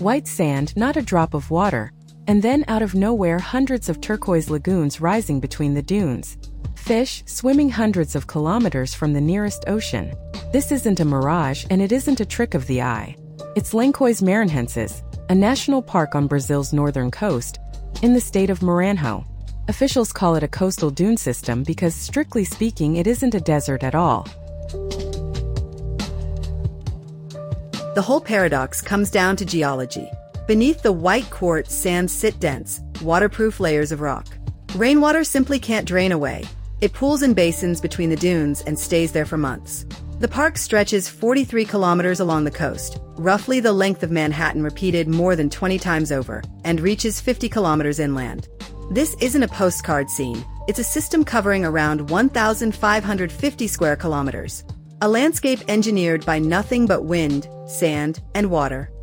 White sand, not a drop of water. And then out of nowhere, hundreds of turquoise lagoons rising between the dunes. Fish swimming hundreds of kilometers from the nearest ocean. This isn't a mirage, and it isn't a trick of the eye. It's Lençóis Maranhenses, a national park on Brazil's northern coast, in the state of Maranhão. Officials call it a coastal dune system because, strictly speaking, it isn't a desert at all. The whole paradox comes down to geology. Beneath the white quartz sands sit dense, waterproof layers of rock. Rainwater simply can't drain away. It pools in basins between the dunes and stays there for months. The park stretches 43 kilometers along the coast, roughly the length of Manhattan repeated more than 20 times over, and reaches 50 kilometers inland. This isn't a postcard scene. It's a system covering around 1,550 square kilometers. A landscape engineered by nothing but wind, sand, and water.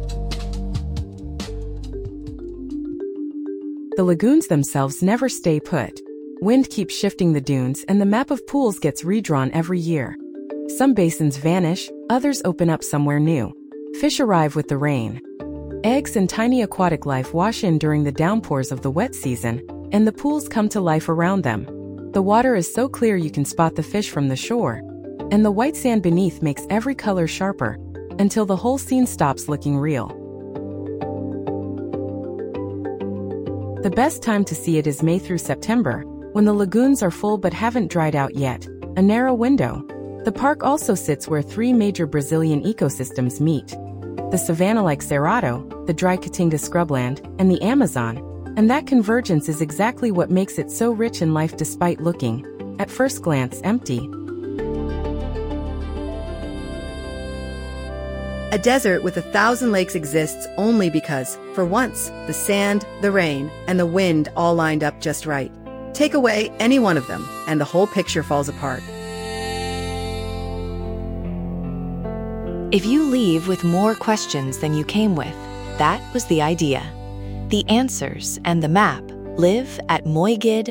The lagoons themselves never stay put. Wind keeps shifting the dunes, and the map of pools gets redrawn every year. Some basins vanish, others open up somewhere new. Fish arrive with the rain. Eggs and tiny aquatic life wash in during the downpours of the wet season, and the pools come to life around them. The water is so clear you can spot the fish from the shore, and the white sand beneath makes every color sharper, until the whole scene stops looking real. The best time to see it is May through September, when the lagoons are full but haven't dried out yet, a narrow window. The park also sits where three major Brazilian ecosystems meet: the savanna-like Cerrado, the dry Caatinga scrubland, and the Amazon, and that convergence is exactly what makes it so rich in life despite looking, at first glance, empty. A desert with 1,000 lakes exists only because, for once, the sand, the rain, and the wind all lined up just right. Take away any one of them, and the whole picture falls apart. If you leave with more questions than you came with, that was the idea. The answers and the map live at moigid.com.